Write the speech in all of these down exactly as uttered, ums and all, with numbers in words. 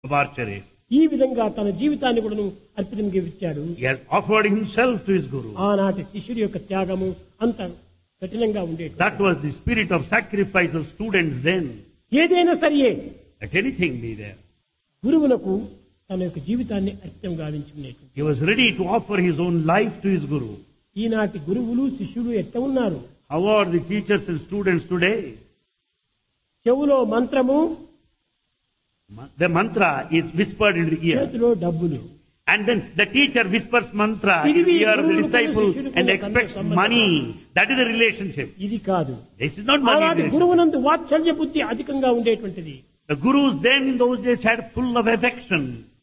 of archery. ఈ విధంగా తన జీవితాన్ని కూడా అర్పితంగా ఇచ్చాడు. He has offered himself to his Guru. ఆనాటి శిష్యుడి యొక్క త్యాగము అంత కఠినంగా ఉండేది. That was the spirit of sacrifice of students then. ఏదైనా సరియే, Let anything be there. గురువులకు తన యొక్క జీవితాన్ని అర్పితం గావించుకునేది. He was ready to offer his own life to his Guru. ఈనాటి గురువులు శిష్యులు ఎట్లా ఉన్నారు? How are the teachers and students today? చెవులో మంత్రము, The mantra is whispered in the ear. చేతిలో డబ్బులు. And then the teacher whispers mantra in the ear of the disciple and expects money. That is the relationship. ఇది కాదు. This is not money అలాంటి relationship. గురువునందు వాత్సల్య బుద్ధి అధికంగా ఉండేటువంటిది. The gurus then in those days had full of affection.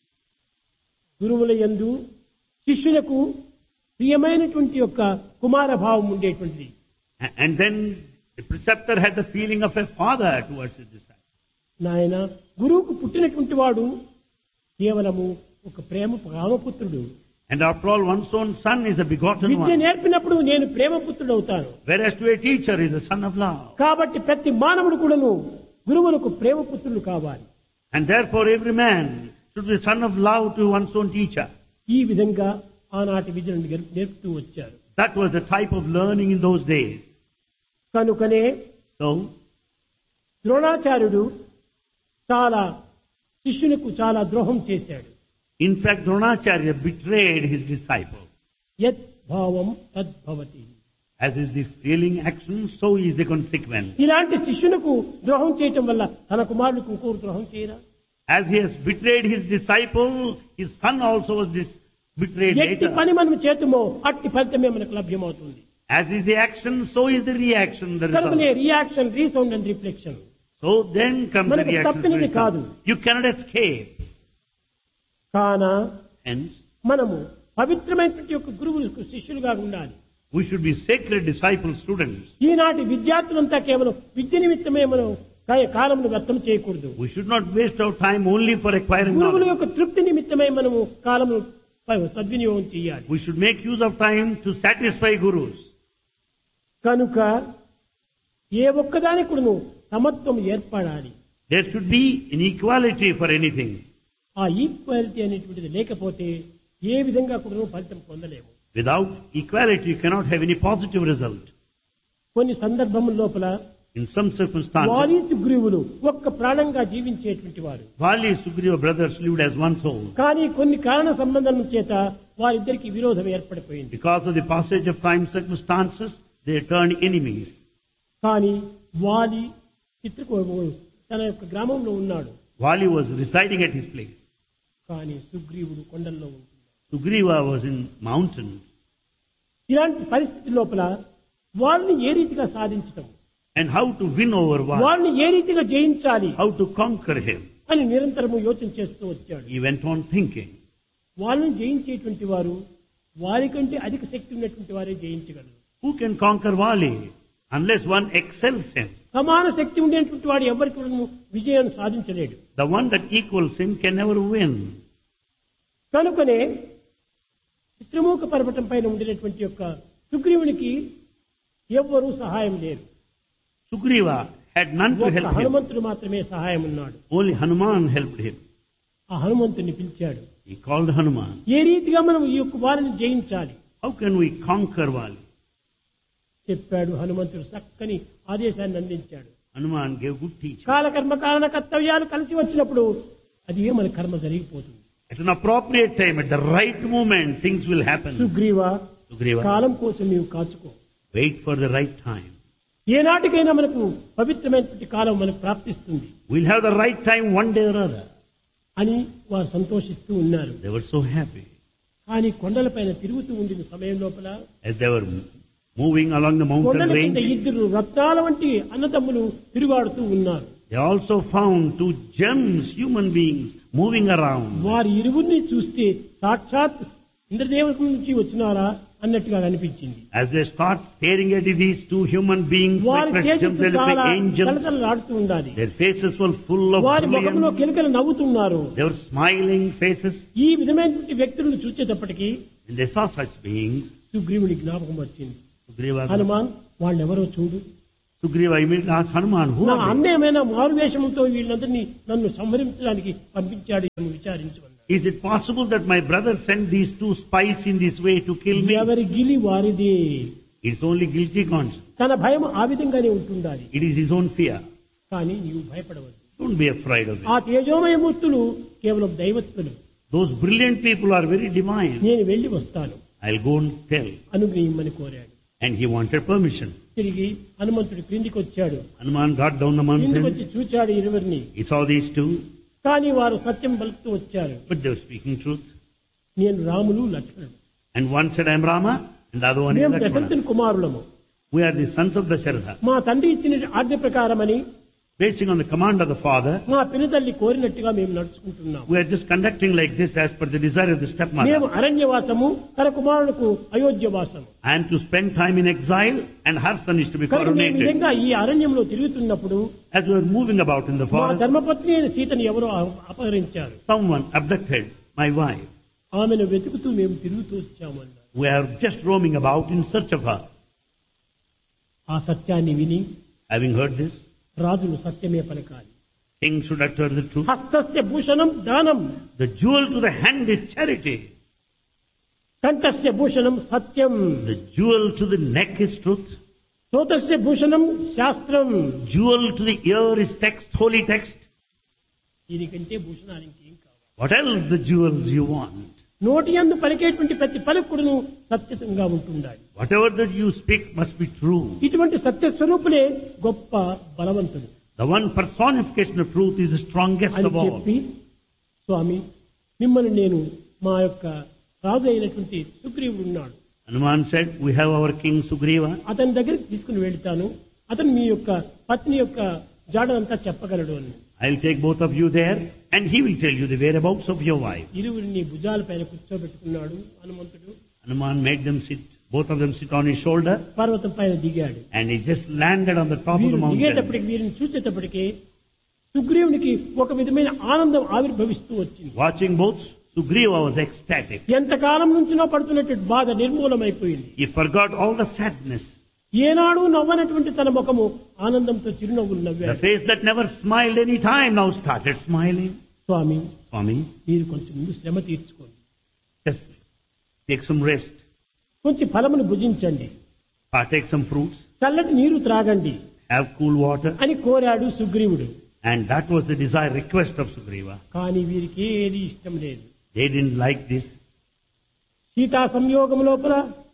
గురువుల యందు శిష్యులకు ప్రియమైనటువంటి యొక్క కుమార భావం ఉండేటువంటిది. And then the preceptor had the feeling of a father towards his disciple. నాయన, గురువుకు పుట్టినటువంటి వాడు కేవలము ఒక ప్రేమ రామపుత్రుడు. And after all, one's own son is a begotten Vidya one. నేర్పినప్పుడు నేను ప్రేమపుత్రుడు అవుతాను. Whereas to a teacher is a son of love. కాబట్టి ప్రతి మానవుడు కూడాను గురువులకు ప్రేమపుత్రులు కావాలి. And therefore every man should be a son of love to one's own teacher. ఈ విధంగా ఆనాటి విద్యను నేర్పుతూ వచ్చారు. That was the type of learning in those days. కనుకనే So, ద్రోణాచార్యుడు చాలా శిష్యులకు చాలా ద్రోహం చేశాడు. in fact, Dronacharya betrayed his disciple. యత్ భావం తద్భవతి. As is the feeling action, so is the consequence. ఇలాంటి శిష్యులకు ద్రోహం చేయటం వల్ల తన కుమారుడికి ఇంకొక ద్రోహం చేయరా? As he has betrayed his disciple, his son also was dis- betrayed ఎట్టి later. పని మనం చేతుమో అట్టి ఫలితమే మనకు లభ్యమవుతుంది. As is the action, so is the reaction, the కనుకనే result. Reaction, resound and reflection. So then comes the మనకు reaction. తప్పినది result. కాదు. You cannot escape. కాన Hence, మనము పవిత్రమైనటువంటి యొక్క గురువులకు శిష్యులుగా ఉండాలి. we should be sacred disciple students. ఈనాటి విద్యార్థులంతా కేవలం విద్య నిమిత్తమే మనం కాలమును వ్యర్థం చేయకూడదు. We should not waste our time only for acquiring గురువుల knowledge. యొక్క తృప్తి నిమిత్తమే మనము కాలమును సద్వినియోగం చేయాలి. We should make use of time to satisfy gurus. కనుక ఏ ఒక్కదాని కూడాను సమత్వం ఏర్పడాలి. There should be inequality for anything. ఆ ఈక్వాలిటీ అనేటువంటిది లేకపోతే ఏ విధంగా కూడా ఫలితం పొందలేము. Without equality, you cannot have any positive result. కొన్ని సందర్భముల లోపల In some circumstances, వాలి సుగ్రీవులు ఒక్క ప్రాణంగా జీవించేటువంటి వారు. Vali Sugriva brothers lived as one soul. కానీ కొన్ని కారణ సంబంధం చేత వారిద్దరికి విరోధం ఏర్పడిపోయింది. Because of the passage of time circumstances, they turned enemies. కానీ వాలి చిత్రకు తన యొక్క గ్రామంలో ఉన్నాడు. Vali was residing at his place. కానీ సుగ్రీవుడు కొండల్లో ఉంటున్నాడు. Sugriva was in mountains. ఇలాంటి పరిస్థితి లోపల వాళ్ళని ఏ రీతిగా సాధించటం, And how to win over Vali, వాళ్ళని ఏ రీతిగా జయించాలి how to conquer him. అని నిరంతరము యోచన చేస్తూ వచ్చాడు. He went on thinking. వాళ్ళని జయించేటువంటి వారు వారికంటే అధిక శక్తి ఉన్నటువంటి వారే జయించగలరు. Who can conquer Vali unless one excels him? సమాన శక్తి ఉండేటువంటి వాడు ఎవరికి కూడా విజయాన్ని సాధించలేడు. The one that equals him can never win. కనుకనే చిత్రమూక పర్వతం పైన ఉండినటువంటి యొక్క సుగ్రీవునికి ఎవ్వరూ సహాయం లేరు. Sugriva had none to ఒక్క help him. హనుమంతుడు మాత్రమే సహాయం ఉన్నాడు. Only Hanuman helped him. ఆ హనుమంతుని పిలిచాడు. He called Hanuman. ఏ రీతిగా మనం ఈ యొక్క వారిని జయించాలి How can we conquer Vali? చెప్పాడు. హనుమంతుడు చక్కని ఆదేశాన్ని అందించాడు. Hanuman gave good teaching. కాలకర్మ కారణ కర్తవ్యాలు కలిసి వచ్చినప్పుడు అది ఏ మన కర్మ జరిగిపోతుంది. At an appropriate time, at the right moment, things will happen. Sugriva, Sugriva, కాలం కోసం నీవు కాచుకో. wait for the right time. ఏనాటికైనా మనకు పవిత్రమైనటువంటి కాలం మనకు ప్రాప్తిస్తుంది We'll have the right time one day or other. అని వారు సంతోషిస్తూ ఉన్నారు. They were so happy. కానీ కొండలపైన తిరుగుతూ ఉండిన సమయం లోపల As they were moving along the mountain కొండల కింద range, ఇద్దరు రత్నాల వంటి అన్నదమ్ములు తిరుగాడుతూ ఉన్నారు. they also found two gems, human beings, moving around. వారి ఇరువురిని చూస్తే సాక్షాత్ ఇంద్రదేవత నుంచి వచ్చినారా అన్నట్టుగా అనిపించింది. As they start staring at these two human beings, వారి like చేతులు gems, they look చాలా like angels. కలకలలాడుతూ ఉండాలి. Their faces were full of వారి ముఖంలో brilliance. కిలకలు నవ్వుతున్నారు. They were smiling faces. ఈ విధమైనటువంటి వ్యక్తులను చూసేటప్పటికీ And they saw such beings. సుగ్రీవుడి జ్ఞాపకం వచ్చింది. Sugriva, హనుమాన్ వాళ్ళెవరో చూడు, Sugriva immediately asked Hanuman, who నా are they? అన్న ఏమైనా మారువేషంతో వీళ్ళందరినీ నన్ను సంహరించడానికి పంపించాడు అని విచారించమన్నాడు. Is it possible that my brother sent these two spies in this way to kill me? ఎవరి గిలి వారిది. It's only guilty conscience. తన భయం ఆ విధంగానే ఉంటుండాలి. It is his own fear. కానీ నీవు భయపడవద్దు. Don't be afraid of ఆ it. తేజోమయ మూర్తులు కేవలం దైవత్తులు. Those brilliant people are very divine. నేను వెళ్లి వస్తాను I'll go and tell. అనుగ్రహించమని కోరాడు. And he wanted permission. తిరిగి హనుమంతుడు క్రిందికి వచ్చాడు. Hanuman got down the క్రిందికి mountain. వచ్చి చూచాడు ఇరువురిని. He saw these two, కానీ వారు సత్యం పలుకుతూ వచ్చారు. but they were speaking truth. నేను రాములు లక్ష్మణుడు. And one said, I am Rama, and the other one is మేము Lakshmana. దశరథుని కుమారులము. We are the sons of Dasharatha. మా తండ్రి ఇచ్చిన ఆజ్ఞ ప్రకారమని Basing on the command of the father, మా పినతల్లి కోరినట్టుగా మేము నడుచుకుంటున్నాం. we are just conducting like this as per the desire of the మేము stepmother. అరణ్యవాసము, తన కుమారులకు అయోధ్యవాసము. And to spend time in exile, and her son is to be కనుక మేము ఈ coronated. విధంగా ఈ అరణ్యంలో తిరుగుతున్నప్పుడు As we were moving about in the మా forest, ధర్మపత్ని అయిన సీతను ఎవరో అపహరించారు. someone abducted my wife. ఆమెను వెతుకుతూ మేము తిరుగుతూ వచ్చామన్నారు. We are just roaming about in search of her. ఆ సత్యాన్ని విని Having heard this, రాజులు సత్యమే పలకాలి. king should utter the truth. హస్తస్య Bhushanam దానం, The jewel to the hand is charity. కంఠస్య Bhushanam Satyam, The jewel to the neck is truth. శ్రోతస్య Bhushanam శాస్త్రం. Jewel to the ear is text, holy text. దీనికంటే భూషణాలు ఇంకేం కావాలి? What else the jewels you want? నోటి యందు పలికేటువంటి ప్రతి పలుకుడును సత్యంగా ఉంటుండాలి. Whatever that you speak must be true. ఇటువంటి సత్య స్వరూపులే గొప్ప బలవంతుడు The one personification of truth is the strongest అని of all. చెప్పి, స్వామి మిమ్మల్ని నేను మా యొక్క రాజు అయినటువంటి సుగ్రీవుడు ఉన్నాడు, Hanuman said, we have our king Sugriva. అతని దగ్గరికి తీసుకుని వెళ్తాను, అతను మీ యొక్క పత్ని యొక్క జాడనంతా చెప్పగలడు అని. I'll take both of you there, and he will tell you the whereabouts of your wife. ఇరువురిని భుజాల పైన కూర్చోబెట్టుకున్నాడు హనుమంతుడు. Hanuman made them sit, both of them sit on his shoulder, పర్వతం పైన దిగాడు. and he just landed on the top of వీరు the mountain. దిగేటప్పటికి వీరిని చూసేటప్పటికి సుగ్రీవునికి ఒక విధమైన ఆనందం ఆవిర్భవిస్తూ వచ్చింది. Watching both, Sugriva was ecstatic. ఎంతకాలం నుంచినో పడుతున్నటువంటి బాధ నిర్మూలమైపోయింది. He forgot all the sadness. ఏనాడు నవ్వనటువంటి తన ముఖము ఆనందంతో చిరునవ్వులు The నవ్వాడు. face that never smiled any time now started smiling. Swamy Swami, మీరు కొంచెం ముందు శ్రమ తీర్చుకోండి, just take some rest, కొంచెం ఫలమును భుజించండి, partake some fruits, చల్లటి నీరు త్రాగండి have cool water. అని కోరాడు సుగ్రీవుడు. And that was the desire, request of Sugriva. కానీ వీరికి ఏది ఇష్టం లేదు. They didn't like this. Sita సంయోగం లోపల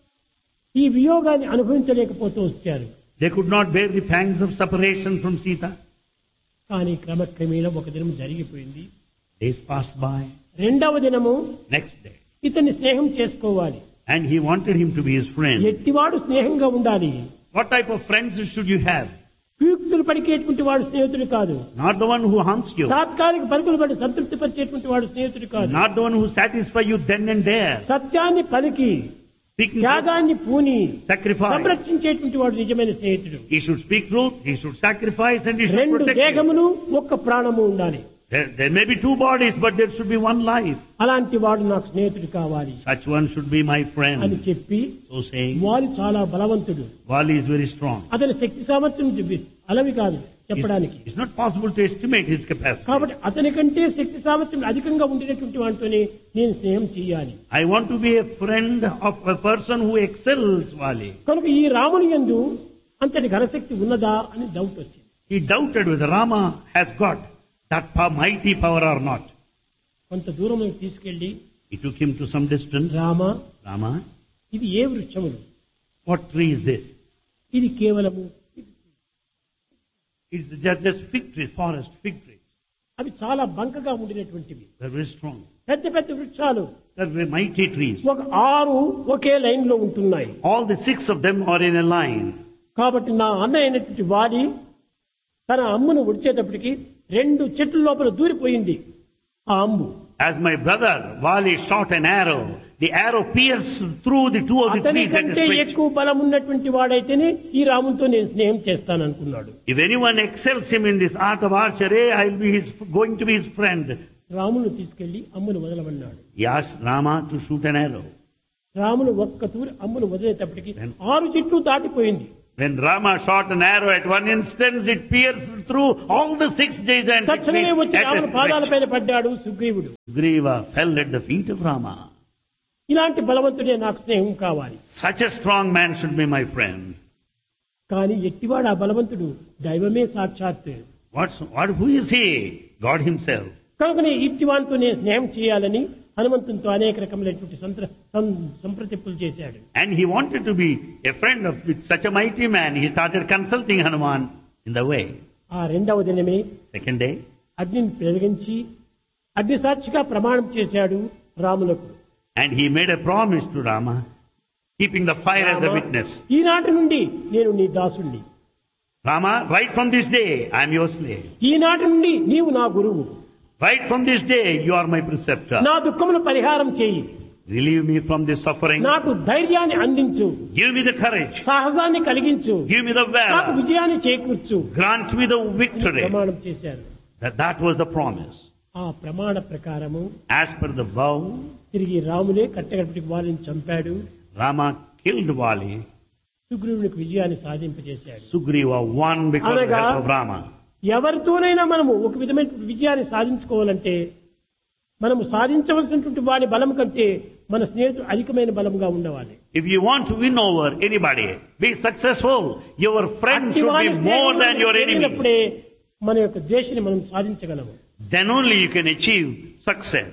ఈ వియోగాన్ని అనుభవించలేకపోతూ వచ్చారు. They could not bear the pangs of separation from Sita. కానీ క్రమక్రమేణా ఒక దినం జరిగిపోయింది. Days passed by. రెండవ దినము Next day. ఇతన్ని స్నేహం చేసుకోవాలి. And he wanted him to be his friend. ఎట్టివాడు స్నేహంగా ఉండాలి. What type of friends should you have? కుయుక్తులు పలికేటువంటి వాడు స్నేహితుడు కాదు. Not the one who haunts you. తాత్కాలిక పలుకులు పడి సంతృప్తి పరిచేటువంటి వాడు స్నేహితుడు కాదు. Not the one who satisfies you then and there. సత్యాన్ని పలికి Speaking truth, త్యాగాన్ని పూని sacrifice. సంరక్షించేటువంటి వాడు నిజమైన స్నేహితుడు. He should speak truth, he should sacrifice, and he should రెండు protect you. దేహమును ఒక్క ప్రాణము ఉండాలి. There, there may be two bodies, but there should be one life. అలాంటి వాడు నాకు స్నేహితుడు కావాలి Such one should be my అని friend. చెప్పి, So saying, వారు చాలా బలవంతుడు, Vali is very strong. అతని శక్తి సామర్థ్యం చెప్పి అలవి కాదు చెప్పడానికి. It's, it's not possible to estimate his capacity. కాబట్టి అతని కంటే శక్తి సామర్థ్యం అధికంగా ఉండినటువంటి వాటితోనే నేను స్నేహం చేయాలి. I want to be a friend of a person who excels Vali. కనుక ఈ రాముని యందు అంతటి ఘనశక్తి ఉన్నదా అని డౌట్ వచ్చింది. He doubted whether Rama has got that power, mighty power or not. కొంత దూరం తీసుకెళ్లి, He took him to some distance. Rama Rama, ఇది ఏ వృక్షములు? what tree is this? ఇది కేవలము It's just, just fig tree, forest fig tree. అవి చాలా బంకగా ఉండినటువంటివి, They're very strong. పెద్ద పెద్ద వృక్షాలు. They're very mighty trees. ఒక ఆరు ఒకే లైన్ లో ఉంటున్నాయి. All the six of them are in a line. కాబట్టి నా అన్న అయినటువంటి వాడి తన అమ్మును ఉడిచేటప్పటికి రెండు చెట్ల లోపల దూరిపోయింది ఆ అమ్ము. As my brother Vali shot an arrow, the arrow pierced through the two of the అతని trees that కంటే is fixed. ఎక్కువ బలం ఉన్నటువంటి వాడైతేనే ఈ రాములతో నేను స్నేహం చేస్తాననుకున్నాడు. If anyone excels him in this art of archery, I'll be his, going to be his friend. రామును తీసుకెళ్లి అమ్మును వదలమన్నాడు. He asked Rama to shoot an arrow. రామును ఒక్క తూరి అమ్మును వదిలేటప్పటికి ఆరు చెట్లు దాటిపోయింది. When Rama shot an arrow at one instance, it pierced through all the six gigantic తక్షణమే feet వచ్చి at a రాముని stretch. పాదాలపైన పడ్డాడు సుగ్రీవుడు. Sugriva fell at the feet of Rama. ఇలాంటి బలవంతుడే నాకు స్నేహం కావాలి. Such a strong man should be my friend. కానీ ఎట్టివాడు ఆ బలవంతుడు? దైవమే సాక్షాత్. What's, what, who is he? God himself. కనుకనే ఇట్టివానితో నేను స్నేహం చేయాలని హనుమంతునితో అనేక రకములైనటువంటి సంప్ర సం- సంప్రదింపులు చేశాడు. And he wanted to be a friend of with such a mighty man. He started consulting Hanuman in the way. ఆ రెండవ దినమే Second day, అగ్నిని పెరిగించి అగ్ని సాక్షిగా ప్రమాణం చేశాడు రాములకు. and he made a promise to Rama, keeping the fire as a witness. ఈనాటి నుండి నేను నీ దాసుణ్ణి. Rama, right from this day, I am your slave. ఈనాటి నుండి నీవు నా గురువు. Right from this day, you are my preceptor. నా దుఃఖమును పరిహారం చేయి. Relieve me from this suffering. నాకు ధైర్యాన్ని అందించు. Give me the courage. సాహసాన్ని కలిగించు. Give me the నాకు valor. విజయాన్ని చేకూర్చు. Grant me the victory. ప్రమాణం చేశారు. That, that was the promise. ఆ ప్రమాణ ప్రకారము As per the vow, తిరిగి రాములే కట్టగడపటికి వారిని చంపాడు. Rama killed Vali. సుగ్రీవునికి విజయాన్ని సాధింపజేశాడు. Sugriva won because of the అనగా help of Rama. ఎవరితోనైనా మనము ఒక విధమైన విజయాన్ని సాధించుకోవాలంటే మనము సాధించవలసినటువంటి వారి బలం కంటే మన స్నేహితుడు అధికమైన బలంగా ఉండవాలి. If you want to win over anybody, be successful, your friend అట్టి should వారి be more than your enemy. చేరినప్పుడే మన యొక్క ద్వేషాన్ని మనం సాధించగలము. Then only you can achieve success.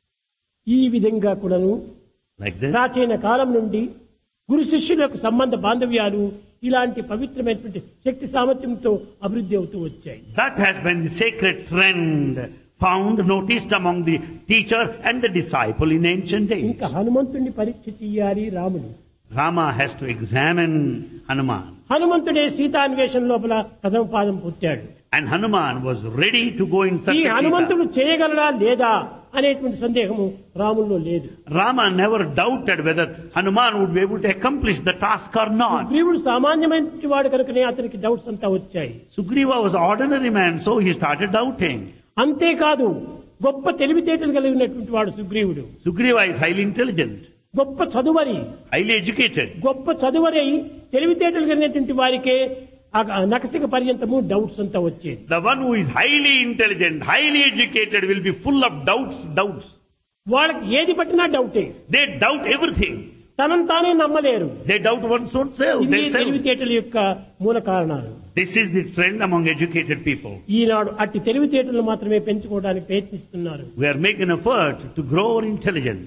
ఈ విధంగా కూడాను Like this. ప్రాచీన కాలం నుండి గురు శిష్యుల యొక్క సంబంధ బాంధవ్యాలు ఇలాంటి పవిత్రమైనటువంటి శక్తి సామర్థ్యంతో అభివృద్ధి అవుతూ వచ్చాయి. That has been the sacred trend found, noticed among the teacher and the disciple in ancient days. ఇంకా హనుమంతుడిని పరీక్ష చెయ్యాలి రాముడు. Rama has to examine Hanuman. హనుమంతుడే సీతాన్వేషణ లోపల ప్రథమ పాదం పుట్టాడు. And Hanuman was ready to go in search ఈ of Sita. హనుమంతుడు చేయగలడా లేదా అనేటువంటి సందేహము రాముల్లో లేదు. Rama never doubted whether Hanuman would be able to accomplish the task or not. సుగ్రీవుడు సామాన్యమైన వాడు కనుకనే అతనికి డౌట్స్ అంతా వచ్చాయి. Sugriva was an ordinary man, so he started doubting. అంతేకాదు గొప్ప తెలివితేటలు కలిగినటువంటి వాడు సుగ్రీవుడు. Sugriva is highly intelligent, గొప్ప చదువరి highly educated. గొప్ప చదువరి తెలివితేటలు కలిగినటువంటి వారికే ఆ నకసిక పర్యంతము డౌట్స్ అంతా వచ్చేది. The one who is highly intelligent, highly educated will be full of doubts, doubts. వాళ్ళకి ఏది పట్టినా డౌటే. They doubt everything. తనను తానే నమ్మలేరు. They doubt one's own self. ఇది They self. తెలివితేటల యొక్క మూల కారణాలు. This is the trend among educated people. ఈనాడు అట్టి తెలివితేటలు మాత్రమే పెంచుకోవడానికి ప్రయత్నిస్తున్నారు. We are making an effort to grow our intelligence.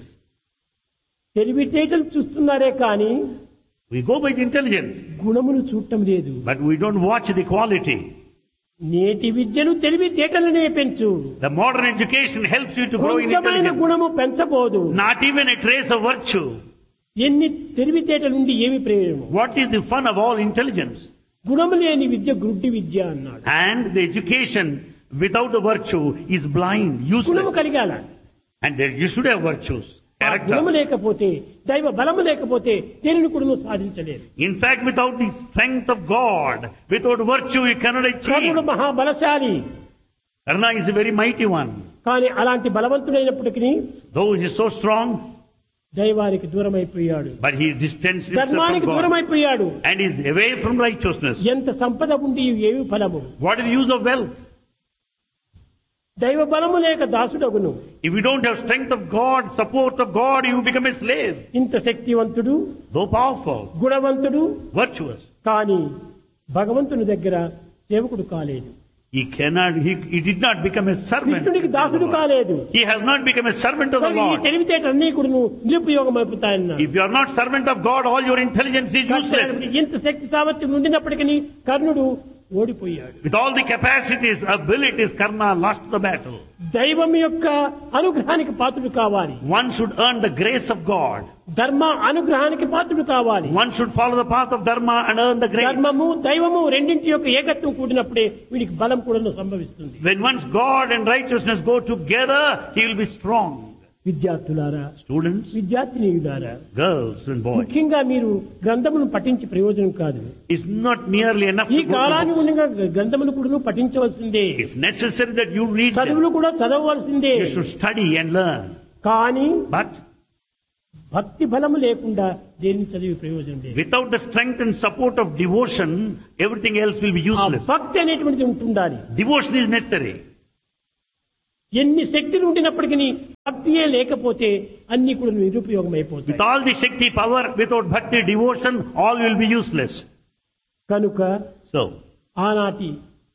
తెలివితేటలు చూస్తున్నారే కానీ We go by the intelligence, గుణమును చూడటం లేదు. but we don't watch the quality. నేటి విద్యను తెలివితేటలనే పెంచు. The modern education helps you to grow in కొంచెమైన intelligence. గుణము పెంచబోదు. Not even a trace of virtue. ఎన్ని తెలివితేటలుండి ఏమి ప్రయోజనం? What is the fun of all intelligence? గుణము లేని విద్య గుడ్డి విద్య అన్నాడు. And the education without the virtue is blind, గుణము useless. కలిగాల. And there you should have virtues, ఆ గుణము character. లేకపోతే దైవ బలము లేకపోతే దేనిని కూడా నువ్వు సాధించలేరు. In fact, without the strength of God, without virtue, you cannot కర్ణుడు achieve. మహాబలశాలి. Karna is a very mighty one. కానీ అలాంటి బలవంతుడైనప్పటికీ Though he is so strong, దైవానికి దూరం అయిపోయాడు. but he distanced himself ధర్మానికి from దూరం God అయిపోయాడు. and is away from righteousness. ఎంత సంపద ఉండి ఏమి ఫలము? What is the use of wealth? దైవ బలము లేక దాసుడగును. If you don't have strength of God, support of God, you become a slave. ఇంత శక్తివంతుడు, Though powerful, గుణవంతుడు, virtuous, కానీ భగవంతుని దగ్గర సేవకుడు కాలేదు. he cannot, he, he did not become a servant. కృష్ణుడికి దాసుడు కాలేదు. He has not become a servant of the ఈ Lord. తెలివితేటలన్నీ కూడా నిరుపయోగం అయిపోతాయన్న. If you are not servant of God, all your intelligence is useless. ఇంత శక్తి సామర్థ్యం ఉండినప్పటికీ కర్ణుడు ఓడిపోయాడు. With all the capacities, abilities, Karna lost the battle. దైవం యొక్క అనుగ్రహానికి పాత్రుడు కావాలి. One should earn the grace of God. ధర్మ అనుగ్రహానికి పాత్రుడు కావాలి. One should follow the path of Dharma and earn the grace. ధర్మము దైవము రెండింటి యొక్క ఏకత్వం కూడినప్పుడే వీడికి బలం కూడా సంభవిస్తుంది. When once God and righteousness go together, he will be strong. విద్యార్థులారా, Students, విద్యార్థినియులారా, girls and boys, ముఖ్యంగా మీరు గ్రంథములను పఠించి ప్రయోజనం కాదు. it's not merely enough ఈ to go to కాలానికి books. ఉండగా గ్రంథములు కూడా పఠించవలసిందే. It's necessary that you read them. చదువులు కూడా చదవవలసిందే. You should study and learn. కానీ But భక్తి బలము లేకుండా దేనిని చదివి ప్రయోజనం లేదు. Without the strength and support of devotion, everything else will be ఆ useless. భక్తి అనేటువంటిది ఉంటుండాలి. Devotion is necessary. ఎన్ని శక్తులు ఉండినప్పటికీ భక్తియే లేకపోతే అన్ని కూడా నిరుపయోగం అయిపోతాయి. With all the Shakti power, without bhakti, devotion, all will be useless. కనుక So, ఆనాటి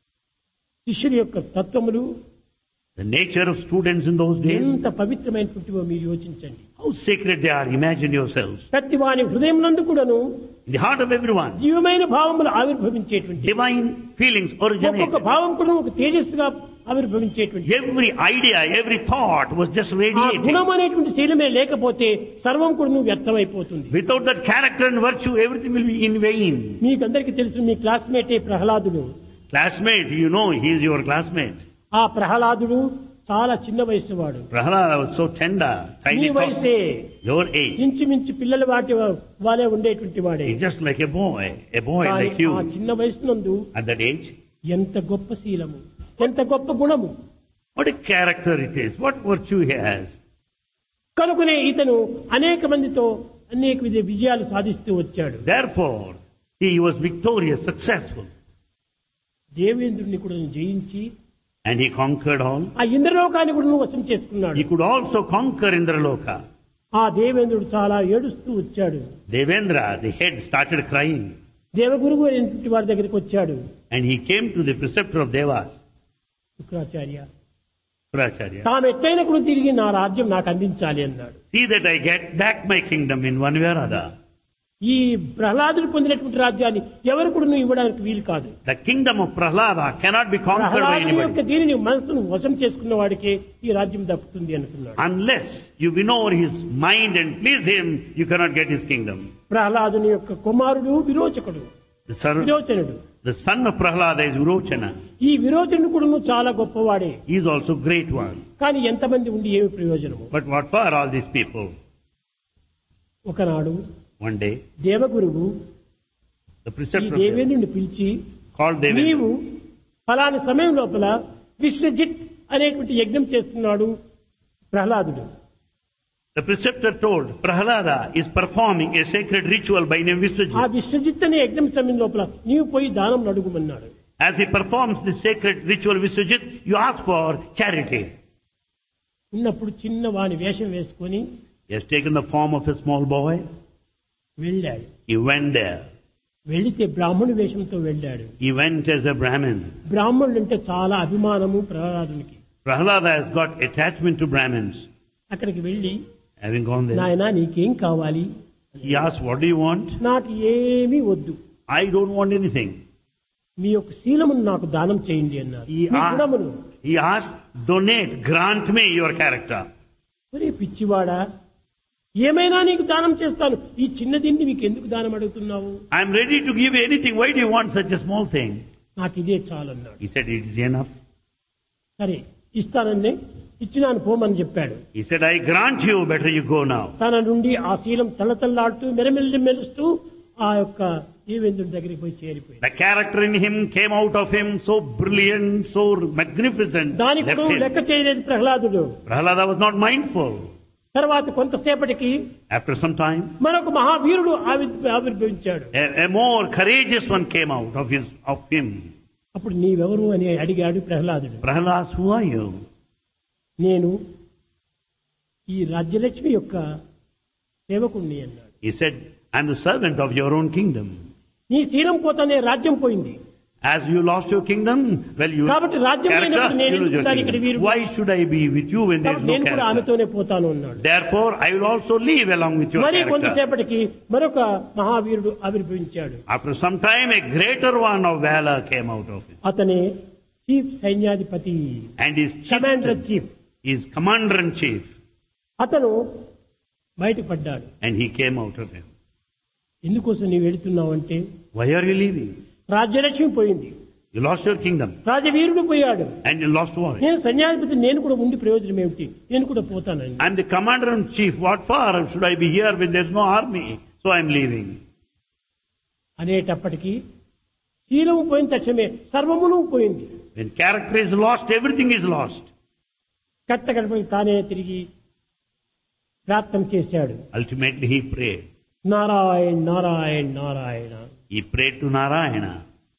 శిష్యుల యొక్క తత్వములు the nature of students in those days, ఎంత పవిత్రమైనటువంటివో మీరు యోచించండి. how sacred they are, imagine yourselves. ప్రతి వాని హృదయం నందు కూడాను In the heart of everyone, జీవమైన భావములు ఆవిర్భవించేటువంటి divine feelings originate. ఒక్కొక్క భావం కూడా ఒక తేజస్సుగా ఆవిర్భవించేటువంటి Every idea, every thought was just ఆ radiating. గుణం అనేటువంటి శీలమే లేకపోతే సర్వం కూడా నువ్వు వ్యర్థమైపోతుంది. Without that character and virtue, everything will be in vain. మీకందరికీ తెలుసు మీ క్లాస్మేటే ప్రహ్లాదుడు. Classmate, you know, he is your classmate. ఆ ప్రహ్లాదుడు చాలా చిన్న వయసు వాడు. Prahlada was so tender, me tiny, వయసే your age. ఇంచుమించు పిల్లల వాటి వాళ్ళే ఉండేటువంటి వాడే. He's just like a boy, a boy కానీ like you. ఆ చిన్న వయసు నందు At that age, ఎంత గొప్ప శీలము, ఎంత గొప్ప గుణము. what a character it is, what virtue he has. కనుకనే ఇతను అనేక మందితో అనేక విధ విజయాలు సాధిస్తూ వచ్చాడు. Therefore, he was victorious, successful. దేవేంద్రుడిని కూడా జయించి And he conquered all. ఆ ఇంద్రలోకాన్ని కూడా వశం చేసుకున్నాడు. He could also conquer Indraloka. ఆ దేవేంద్రుడు చాలా ఏడుస్తూ వచ్చాడు. Devendra, the head, started crying. దేవగురువు అయినటువంటి వారి దగ్గరికి వచ్చాడు. And he came to the preceptor of Devas, Shukracharya, Pracharya. తాము ఎట్టైనా కూడా తిరిగి నా రాజ్యం నాకు అందించాలి అన్నాడు. See that I get back my kingdom in one way or other. ఈ ప్రహ్లాదుడు పొందినటువంటి రాజ్యాన్ని ఎవరు కూడా నువ్వు ఇవ్వడానికి వీలు కాదు. The kingdom of Prahlada cannot be conquered by ప్రహ్లాదుని యొక్క anybody. దీనిని మనసును వశం చేసుకున్న వాడికి ఈ రాజ్యం దక్కుతుంది అనుకున్నాడు. Unless you win over his mind and please him, you cannot get his kingdom. ప్రహ్లాదుని యొక్క కుమారుడు విరోచకుడు, The son, విరోచనుడు. the son of Prahlada is Virochana. ఈ విరోచనుడు కూడా నువ్వు చాలా గొప్పవాడే. He is also great one. కానీ ఎంతమంది ఉండి ఏమి ప్రయోజనము? But what for all these people? ఒకనాడు One day, దేవగురువు the ఈ preceptor of Devas దేవేంద్రుని పిలిచి, called Devendra. నీవు ఫలాని సమయం లోపల విశ్వజిత్ అనేటువంటి యజ్ఞం చేస్తున్నాడు ప్రహ్లాదుడు. The preceptor told Prahlada is performing a sacred ritual by name ఆ Viswajit. విశ్వజిత్ అనే యజ్ఞం సమయం లోపల నీవు పోయి దానం అడుగుమన్నాడు. As he performs the sacred ritual Viswajit, you ask for charity. ఉన్నప్పుడు చిన్న వాని వేషం వేసుకొని He has taken the form of a small boy. వెళ్ళాడు. He went there. వెళితే బ్రాహ్మణు వేషంతో వెళ్ళాడు. He went as a Brahmin. బ్రాహ్మణులు అంటే చాలా అభిమానము ప్రహ్లాదునికి. Prahlada has got attachment to Brahmins. అక్కడికి వెళ్ళి, Having gone there, నాయనా నీకేం కావాలి? he asked, what do you want? నాకు ఏమీ వద్దు, I don't want anything. మీ యొక్క శీలమును నాకు దానం చేయండి అన్నారు. He me asked, గుణమును. he asked, donate, grant me your character. ఒరే పిచ్చివాడా, ఏమైనా నీకు దానం చేస్తాను, ఈ చిన్న దీన్ని నీకు ఎందుకు దానం అడుగుతున్నావు? I am ready to give you anything. Why do you want such a small thing? నాకు ఇదే చాలు అన్నాడు. He said, it is enough. సరే ఇస్తానన్నే, ఇచ్చినాను పోమని చెప్పాడు. He said, I grant you, better you go now. తన నుండి ఆ శీలం తల్లతల్లాడుతూ మెరమెల్లి మెరుస్తూ ఆ యొక్క దేవేంద్రుడి దగ్గరికి పోయి చేరిపోయింది. The character in him came out of him so brilliant, so magnificent. దానికి left కూడా him. లెక్క చేయలేదు ప్రహ్లాదుడు. Prahlada was not mindful. తర్వాత కొంతసేపటికి After some time, మరొక మహావీరుడు ఆవిర్- ఆవిర్భవించాడు. a, a more courageous one came out of his of him. అప్పుడు నీవెవరు అని అడిగాడు ప్రహ్లాదుడు. Prahlada, who are you? నేను ఈ రాజ్యలక్ష్మి యొక్క సేవకుణ్ణి అన్నాడు. He said, I am the servant of your own kingdom. నీ శీలం పోతానే రాజ్యం పోయింది. As you lost your kingdom, well, you కాబట్టి రాజ్యం character, లేనప్పుడు నేను you lose your ఎందుకు ఇక్కడ kingdom. Veerudu? Why should I be with you when there is కాబట్టి no నేను కూడా character? ఆమెతోనే పోతాను అన్నాడు. Therefore, I will also leave along with your మరి character. కొంతసేపటికి మరొక మహావీరుడు ఆవిర్భవించాడు. After some time, a greater one of valor came out of it. అతనే చీఫ్ సైన్యాధిపతి, And his commander chief, chief. his commander-in-chief, అతను బయటపడ్డాడు. and he came out of him. ఎందుకోసం నీవు వెళుతున్నావు అంటే, Why are you leaving? Rajyalakshmi పోయింది, You lost your kingdom, రాజవీరుడు పోయాడు, and you lost what? నేను సైన్యాధిపతి, నేను కూడా ఉండి ప్రయోజనం ఏమిటి, నేను కూడా పోతానండి. I'm the commander-in-chief. What for should I be here when there's no army? So I'm leaving. అనేటప్పటికీ శీలము పోయిన తక్షణమే సర్వమును పోయింది. When character is lost, everything is lost. కట్ట గడపకి తానే తిరిగి ప్రార్థన చేశాడు. Ultimately he prayed. Narayana Narayana Narayana. He prayed to Narayana.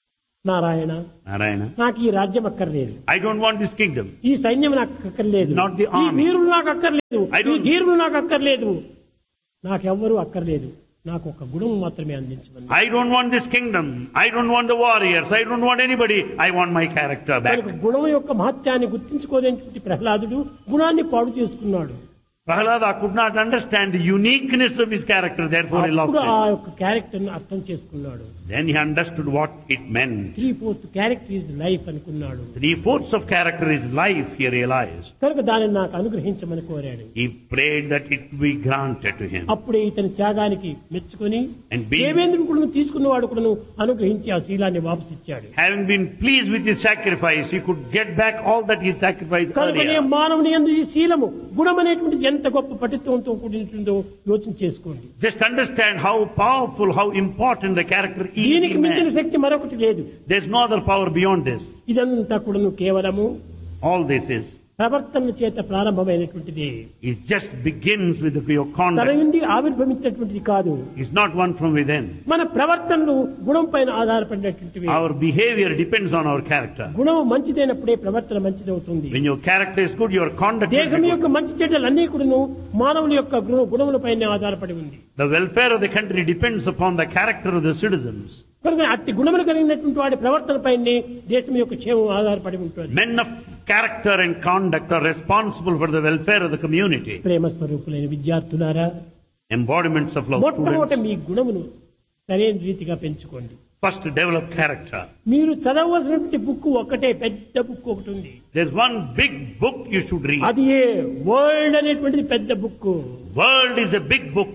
Narayana, Narayana, నాకు ఈ రాజ్యం అక్కర్లేదు, I don't want this kingdom. ఈ సైన్యం నాకు అక్కర్లేదు, Not the ఈ army. వీరులు నాకు అక్కర్లేదు, I ఈ don't- ధీరులు నాకు అక్కర్లేదు, నాకెవ్వరూ అక్కర్లేదు, నాకు ఒక గుణం మాత్రమే అందించమని. I don't want this kingdom. I don't want the warriors. I don't want anybody. I want my character back. కనుక గుణం యొక్క మహత్యాన్ని గుర్తించుకోలేని ప్రహ్లాదుడు గుణాన్ని పాడు చేసుకున్నాడు. Prahlada could not understand the uniqueness of his character, therefore he lost అప్పుడు ఆ it. యొక్క క్యారెక్టర్ ను అర్థం చేసుకున్నాడు. Then he understood what it meant. Three fourth character is life అనుకున్నాడు. Three-fourths of character is life, he realized. కనుక దానిని నాకు అనుగ్రహించమని కోరాడు. He prayed that it be granted to him. అప్పుడే ఇతని త్యాగానికి మెచ్చుకొని And being, దేవేంద్రుడు కూడా తీసుకున్నవాడు కూడా అనుగ్రహించి ఆ శీలాన్ని వాపసిచ్చాడు. having been pleased with his sacrifice, he could get back all that he sacrificed కనుకనే earlier. మానవుని యందు ఈ శీలము గుణం అనేటువంటిది ఎంత గొప్ప పటిత్వంతో కూడింటుందో యోచన చేసుకోండి. Just understand how powerful, how important the character is దీనికి in మించిన man. శక్తి మరొకటి లేదు. There's no other power beyond this. ఇదంతా కూడా కేవలము All this is, ప్రవర్తన చేత ప్రారంభమైనటువంటిది. it just begins with your తన conduct. నుండి ఆవిర్భవించినటువంటిది కాదు. It's not one from within. మన ప్రవర్తనలు గుణం పైన ఆధారపడినటువంటివి. Our behavior depends on our character. గుణం మంచిదైనప్పుడే ప్రవర్తన మంచిదవుతుంది. When your character is good, your conduct will దేశం be యొక్క good. మంచి చెడ్డలన్నీ కూడాను మానవుల యొక్క గుణ- గుణములపైనే ఆధారపడి ఉంది. The welfare of the country depends upon the character of the citizens. కనుక అట్టి గుణములు కలిగినటువంటి వాడి ప్రవర్తన పైనే దేశం యొక్క క్షేమం ఆధారపడి ఉంటుంది. Men of character and conduct are responsible for the welfare of the community. ప్రేమ స్వరూపులైన విద్యార్థులారా, Embodiments of love. మొట్టమొదట Students, మీ గుణమును సరైన రీతిగా పెంచుకోండి. first develop character. మీరు చదవవలసినటువంటి బుక్ ఒకటే, పెద్ద బుక్ ఒకటి ఉంది. There's one big book you should read. అది ఏ వరల్డ్ అనేటువంటిది పెద్ద book. World is a big book.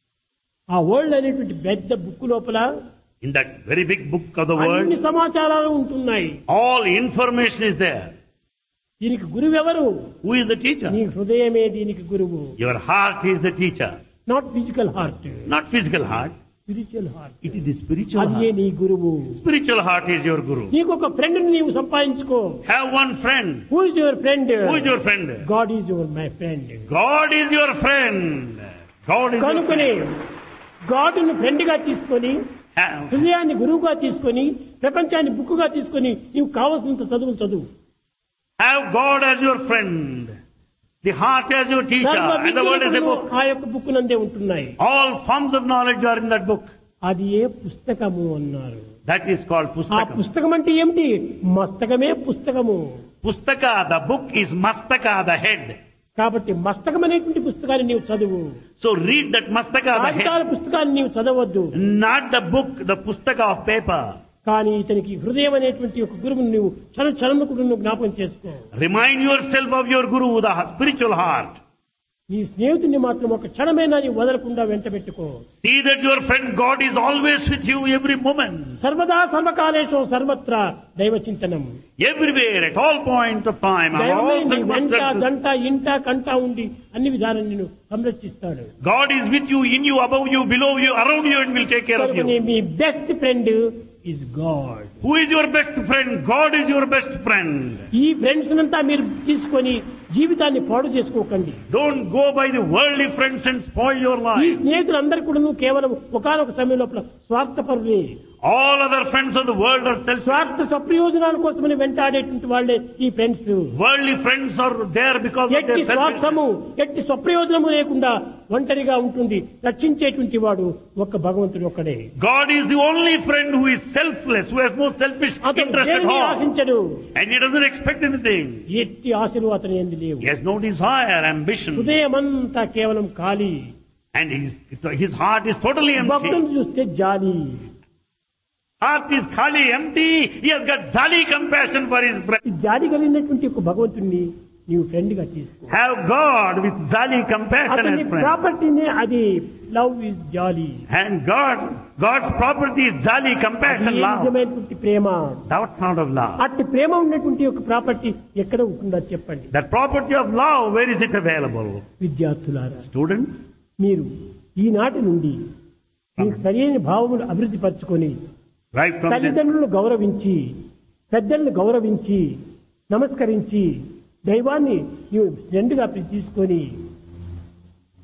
ఆ వరల్డ్ అనేటువంటి పెద్ద బుక్ లోపల In that very big book of the అన్ని world, సమాచారాలు ఉంటున్నాయి. all information is there. దీనికి గురువు ఎవరు? Who is the teacher? నీ హృదయమే దీనికి గురువు. Your heart is the teacher. Not physical heart, Not physical heart. Spiritual heart. It is the spiritual అదే heart. నీ గురువు. Spiritual heart is your guru. నీకు ఒక ఫ్రెండ్ నీవు సంపాదించుకో. Have one friend. Who is your friend? Who is your friend? God is your my friend. God is your friend. God is your కనుకనే friend. గాడ్ను friend గా తీసుకొని, Have, హృదయాన్ని గురువుగా తీసుకొని, ప్రపంచాన్ని బుక్కుగా తీసుకొని నీవు కావలసినంత చదువులు చదువు. have God as your friend. The heart as your teacher. సర్వ And the world is a విద్యలు book. ఆ యొక్క బుక్ నందే ఉంటున్నాయి. All forms of knowledge are in that book. అది ఏ పుస్తకము అన్నారు. That is called ఆ Pustaka. పుస్తకం అంటే ఏమిటి? మస్తకమే పుస్తకము. Pustaka, the book is Mastaka, the head. కాబట్టి మస్తకం అనేటువంటి పుస్తకాన్ని నీవు చదువు. So read that Mastaka, the కాగితాల head. పుస్తకాన్ని నీవు చదవద్దు. Not the book, the Pustaka of paper. కానీ ఇతనికి హృదయం అనేటువంటి ఒక గురువును నువ్వు క్షణ క్షణము కూడా నువ్వు జ్ఞాపకం చేసుకో. Remind yourself of your Guru, the spiritual heart. నీ స్నేహితుడిని మాత్రం ఒక క్షణమైనా నీవు వదలకుండా వెంట పెట్టుకో. See that your friend God is always with you every moment. సర్వదా సర్వకాలేషు సర్వత్రా దైవ చింతనం. Everywhere, at all points of time, and దైవమే all నీ వెంట circumstances. గంట ఇంట కంట ఉండి అన్ని విధాలను నిన్ను సంరక్షిస్తాడు. God is with you, in you, above you, below you, around you, and will take care of కనుకనే you. Me best friend is God. Who is your best friend? God is your best friend. ఈ friends అంతా మీరు తీసుకొని జీవితాన్ని పాడు చేసుకోకండి. Don't go by the worldly friends and spoil your ఈ life. స్నేహితులందరూ కూడా నువ్వు కేవలం ఒకానొక సమయం లోపల స్వార్థపరులే. All other friends of the world are self. స్వార్థ సప్రయోజనాల కోసమని వెంటాడేటువంటి వాళ్ళే ఈ friends. Worldly friends are there because of ఎట్టి their selfish. స్వార్థము ఎట్టి స్వప్రయోజనము లేకుండా ఒంటరిగా ఉంటుంది రక్షించేటువంటి వాడు ఒక్క భగవంతుడు ఒక్కడే. God is the only friend who is selfless, who has no selfish అతను interest at దేనిని all. ఆశించడు. And he doesn't expect anything. ఎట్టి ఆశలు అతని యందు లేవు. He has no desire, ambition. హృదయమంతా కేవలం ఖాళీ. And his, his heart is totally భక్తులను empty. చూస్తే జాలి. Heart is khali, empty. He has got jolly compassion for his brother. ఈ జాలి కలిగినటువంటి ఒక భగవంతుణ్ణి నీవు ఫ్రెండ్ గా తీసుకో. Have God with jolly compassion అతని as friend. ప్రాపర్టీనే అది లవ్ ఇస్ జాలి. And God, God's property is jolly compassion, love. నిజమైనటువంటి ప్రేమ. That's not of love. అట్టి ప్రేమ ఉన్నటువంటి ఒక ప్రాపర్టీ ఎక్కడ ఉంటుందో చెప్పండి. That property of love, where is it available? విద్యార్థులారా, Students, మీరు ఈనాటి నుండి మీ సరైన భావములు అభివృద్ధి పరచుకొని right from this, తల్లిదండ్రులను గౌరవించి పెద్దలను గౌరవించి నమస్కరించి దైవాన్ని నీవు ఫ్రెండ్గా తీసుకొని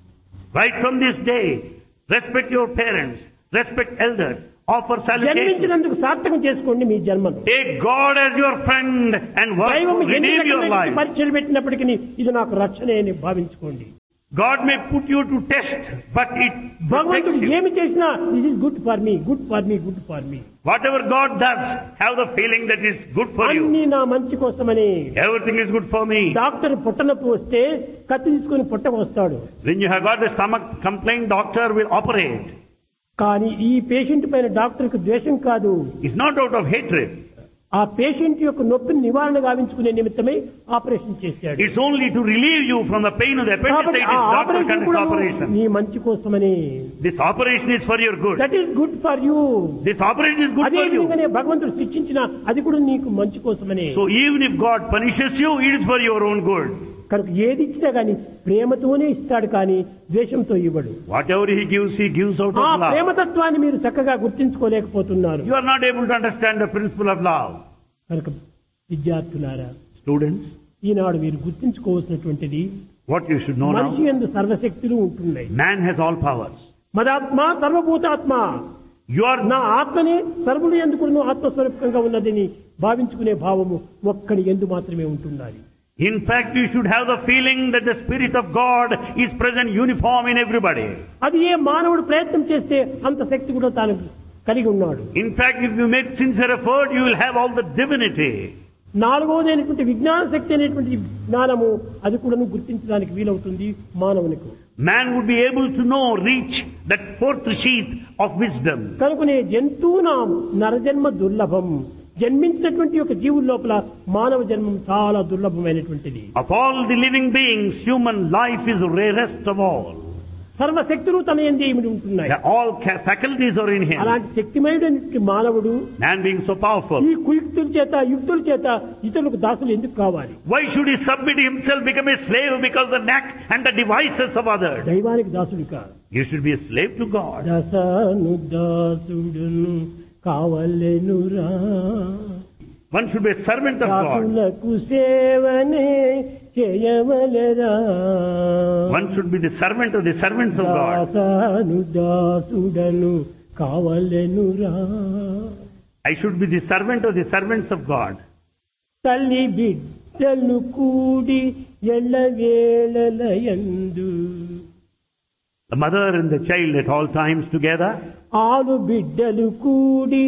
Right from this day, respect your parents, respect elders, offer salutation. జన్మించినందుకు సార్థకం చేసుకోండి మీ జన్మను. Take God as your friend and work దైవం to ఎన్ని redeem your రకమైన life. పరీక్షలు పెట్టినప్పటికీ ఇది నాకు రక్షణ అని భావించుకోండి. God may put you to test, but it protects భగవంతుడు you. ఏమి చేసినా this is good for me, good for me, good for me. Whatever God does, have the feeling that it's good for you. అన్ని నా మంచి కోసమని. Everything is good for me. Doctor పుట్టనొప్పి వస్తే కత్తి తీసుకొని పుట్టకు వస్తాడు. When you have got the stomach complaint, doctor will operate. కానీ ఈ పేషెంట్ పైన డాక్టర్కి ద్వేషం కాదు. It's not out of hatred. ఆ పేషెంట్ యొక్క నొప్పిని నివారణ గావించుకునే నిమిత్తమై ఆపరేషన్ చేశాడు. It's only to relieve you from the pain of the కాబట్టి appendicitis. ఆ Doctor ఆపరేషన్ conducts కూడా operation. నీ మంచి కోసమని. This operation is for your good. That is good for you. This operation is good అదే for you. విధంగానే భగవంతుడు శిక్షించిన అది కూడా నీకు మంచి కోసమని. So even if God punishes you, it is for your own good. కనుక ఏది ఇచ్చినా కానీ ప్రేమతోనే ఇస్తాడు కానీ ద్వేషంతో ఇవ్వడు. Whatever He gives, He gives out ఆ of love. ప్రేమతత్వాన్ని మీరు చక్కగా గుర్తించుకోలేకపోతున్నారు. You are not able to understand the principle of love. కనుక విద్యార్థులారా, Students, ఈనాడు మీరు గుర్తించుకోవాల్సినటువంటిది what you should know మనిషి now, యందు సర్వశక్తులు ఉంటున్నాయి. man has all powers. మదాత్మ సర్వభూతాత్మ. You are నా ఆత్మని సర్వులు ఎందుకు ఆత్మస్వరూపంగా ఉన్నదని భావించుకునే భావము ఒక్కడి ఎందు మాత్రమే ఉంటున్నది. In fact, you should have the feeling that the Spirit of God is present uniform in everybody. అది ఏ మానవుడు ప్రయత్నం చేస్తే అంత శక్తి కూడా తాను కలిగి ఉన్నాడు. In fact, if you make sincere effort, you will have all the divinity. నాలుగవది అయినటువంటి విజ్ఞాన శక్తి అనేటువంటి జ్ఞానము అది కూడా గుర్తించడానికి వీలవుతుంది మానవునికి. Man would be able to know, reach that fourth sheath of wisdom. కనుకనే జంతువునాం నరజన్మ దుర్లభం. జన్మించినటువంటి ఒక జీవుల లోపల మానవ జన్మం చాలా దుర్లభమైనటువంటిది. Of all the living beings, human life is rarest of all. సర్వశక్తులు తన యందు ఏమిటి ఉంటున్నాయి. All ca- faculties are in him. అలాంటి శక్తిమయుడైనటువంటి మానవుడు Man being so powerful, ఈ కుయుక్తుల చేత యుక్తుల చేత ఇతరులకు దాసులు ఎందుకు కావాలి? why should he submit himself, become a slave because the knack and the devices of others? దైవానికి దాసుడు కాదు. You should be a slave to God. దశను దాసుడును కావలెనురా. One should be a servant of God. దాసులకు సేవనే చేయవలెరా. One should be the servant of the servants of God. దాసను దాసుడను కావలెనురా. I should be the servant of the servants of God. తల్లి బిడ్డలు కూడి ఎల్లవేళలయందు. The mother and the child at all times together. ఆలు బిడ్డలు కూడి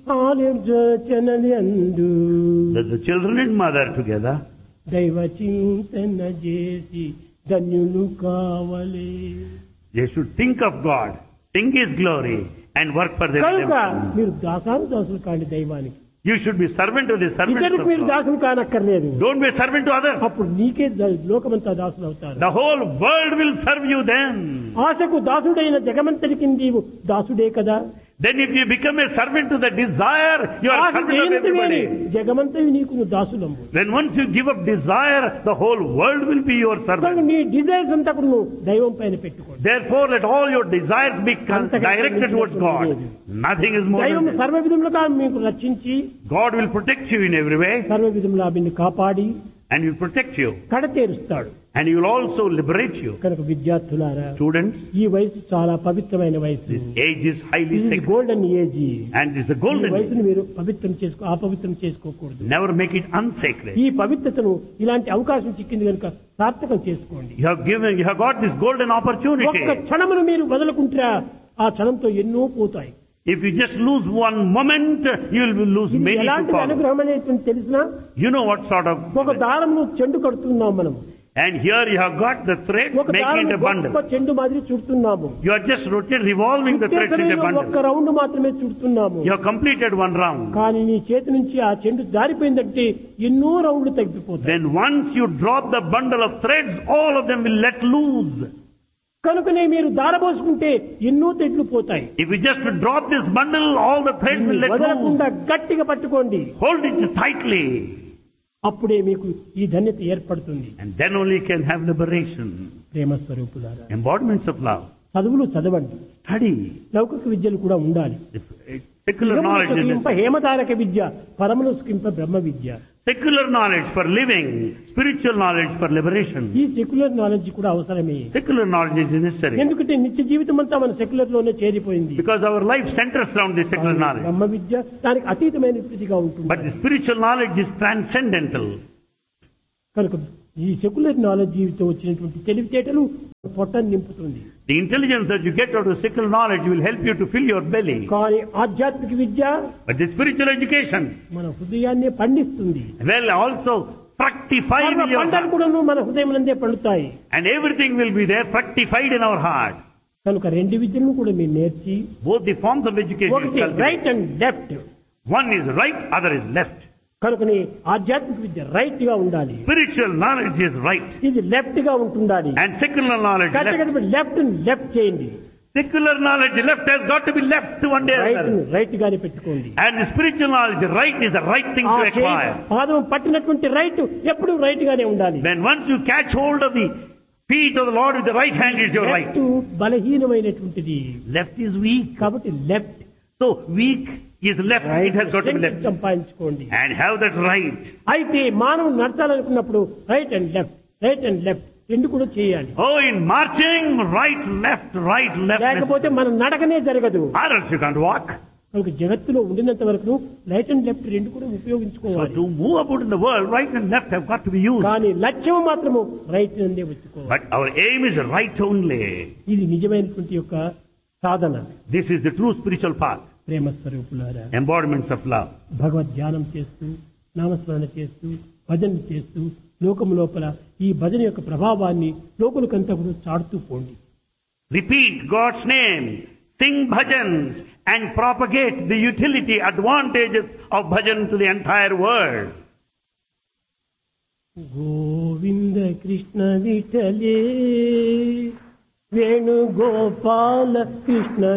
ఆలోచనలందు. The, the children and mother together. దైవ చింతన చేసి ధన్యులు కావలే. They should think of God, think His glory, and work for their కనుక redemption. మీరు దాసాను దాసులు కాండి దైవానికి. You should be servant of the servants ఇతరులకు of మీరు God. దాసులు కానక్కర్లేదు. Don't be a servant to others. అప్పుడు నీకే ద- లోకమంతా దాసులు అవుతారు. The whole world will serve you then. ఆశకు దాసుడైన జగమంతరికి నీవు దాసుడే కదా. Then if you become a servant to the desire, you are a Asha servant of జయంతివేని everybody. జగమంతయు నీకు నువ్వు దాసులము. Then once you give up desire, the whole world will be your కనుక servant. నీ desires అంతా కూడా నువ్వు దైవం పైన పెట్టుకోండి. Therefore, let all your desires be con- అంతకంటే directed towards God. Nothing is more దైవం than that. సర్వ విధములుగా మీకు రక్షించి God will protect you in every way, సర్వ విధములా నిన్ను కాపాడి and He will protect you, కడతేరుస్తాడు. and He will also liberate you. కనుక విద్యార్థులారా, Students, ఈ వయసు చాలా పవిత్రమైన వయసు. this age is highly ఇది sacred, golden age. and it's a ఈ golden age. వయసును మీరు పవిత్రం చేసుకో అపవిత్రం చేసుకోకూడదు. Never make it unsacred. ఈ పవిత్రతను ఇలాంటి అవకాశం చిక్కింది కనుక సార్థకం చేసుకోండి. You have given, you have got this golden opportunity. ఒక్క క్షణమును మీరు వదలకుంటారా ఆ క్షణంతో ఎన్నో పోతాయి. If you just lose one moment, you will lose ఇది many to ఎలాంటి follow. అనుగ్రహం అనేటువంటి తెలిసినా You know what sort of... ఒక దారంను చెండు కడుతున్నాం మనం. And here you have got the thread, ఒక making దారం it a గొప్ప bundle. చెండు మాదిరి చుడుతున్నాము. You are just rotating, revolving the threads in a ఉత్తేజమైన bundle. ఒక్క రౌండ్ మాత్రమే చుడుతున్నాము. You have completed one round. కానీ నీ చేతి నుంచి ఆ చెండు జారిపోయిందంటే ఎన్నో రౌండ్లు తగ్గిపోతాయి. Then once you drop the bundle of threads, all of them will let loose. కనుకనే మీరు దారబోసుకుంటే ఎన్నో తెడ్లు పోతాయి. If you just drop this bundle, all the threads will let వదలకుండా loose. గట్టిగా పట్టుకోండి. Hold it tightly. అప్పుడే మీకు ఈ ధన్యత ఏర్పడుతుంది. And then only you can have liberation. ప్రేమ స్వరూపులారా, Embodiments of love. చదువులు చదవండి, Study. లౌకిక విద్యలు కూడా ఉండాలి. If- Secular knowledge is సుఖింప necessary. హేమతారక విద్య, పరమును సుఖింప బ్రహ్మ విద్య. Secular knowledge for living, spiritual knowledge for liberation. ఈ సెక్యులర్ నాలెడ్జ్ కూడా అవసరమే. Secular knowledge is necessary. ఎందుకంటే నిత్య జీవితం అంతా మన సెక్యులర్ లోనే చేరిపోయింది. Because our life centers around the secular knowledge. బ్రహ్మ విద్య దానికి అతీతమైన స్థితిగా ఉంటుంది. But the spiritual knowledge is transcendental. కనుక ఈ సెక్యులర్ నాలెడ్జ్ తో వచ్చినటువంటి తెలివితేటలు పొట్టను నింపుతుంది. The intelligence that you get out of secular knowledge will help you to fill your belly. కానీ ఆధ్యాత్మిక విద్య But the spiritual education మన హృదయాన్ని పండిస్తుంది. will also fructify in your పంటలు heart. కూడా మన హృదయం నందే పండుతాయి. And everything will be there fructified in our heart. కనుక రెండు విద్యలను కూడా మీరు నేర్చి Both the forms of education is ఒకటి cultivated. Right and left. One is right, other is left. కనుకని ఆధ్యాత్మిక విద్య రైట్ గా ఉండాలి, Spiritual knowledge is right. ఇది లెఫ్ట్ గా ఉంటుండాలి. And secular knowledge left. Left left చేయండి, Secular knowledge left has got to be left one day or right another. Right గానే పెట్టుకోండి. And the spiritual knowledge right is the right thing ఆ to చేయి acquire. పాదం పట్టినటువంటి right ఎప్పుడు right గానే ఉండాలి. When once you catch hold of the feet of the Lord with the right hand is your right. Left బలహీనమైనటువంటిది, Left is weak. కాబట్టి left So weak is left. It has got to be left. సంపాదించుకోండి. And have that right. అయితే మానవుడు నడచాలనుకున్నప్పుడు right and left right and left రెండు కూడా చేయాలి. Oh, in marching, right, left, right, left. లేకపోతే మన నడకనే జరగదు. Or else you can't walk. కనుక జగత్తులో ఉండినంత వరకు రైట్ అండ్ లెఫ్ట్ రెండు కూడా So ఉపయోగించుకోవాలి. to move about in the world, right and left have got to be used. కానీ లక్ష్యం మాత్రము రైట్ నుండే వచ్చుకోవాలి. But our aim is right only. ఇది నిజమైనటువంటి యొక్క సాధన. This is the true spiritual path. ప్రేమ స్వరూపులారా, Embodiments of love. భగవద్ ధ్యానం చేస్తూ నామస్మరణ చేస్తూ భజన చేస్తూ లోకము లోపల ఈ భజన యొక్క ప్రభావాన్ని లోకులకంతా కూడా చాటుతూ పోండి. Repeat God's name, sing bhajans, and propagate the utility, advantages of bhajan to the entire world. Govinda Krishna విఠలే Venugopala Krishna